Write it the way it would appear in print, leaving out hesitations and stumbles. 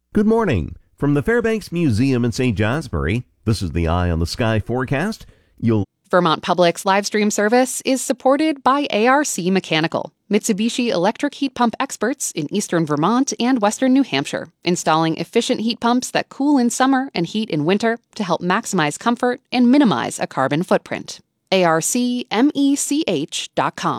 Good morning. From the Fairbanks Museum in St. Johnsbury, this is the Eye on the Sky forecast. Vermont Public's live stream service is supported by ARC Mechanical, Mitsubishi electric heat pump experts in eastern Vermont and western New Hampshire, installing efficient heat pumps that cool in summer and heat in winter to help maximize comfort and minimize a carbon footprint. ARCmech.com.